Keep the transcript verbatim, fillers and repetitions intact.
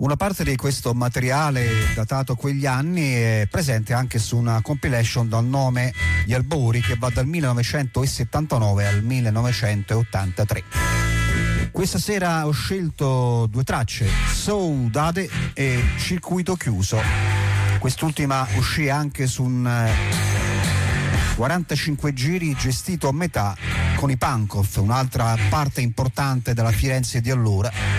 Una parte di questo materiale datato a quegli anni è presente anche su una compilation dal nome Gli Albori, che va dal millenovecentosettantanove al millenovecentottantatré. Questa sera ho scelto due tracce, Saudade e Circuito Chiuso. Quest'ultima uscì anche su un quarantacinque giri gestito a metà con i Pankow, un'altra parte importante della Firenze di allora,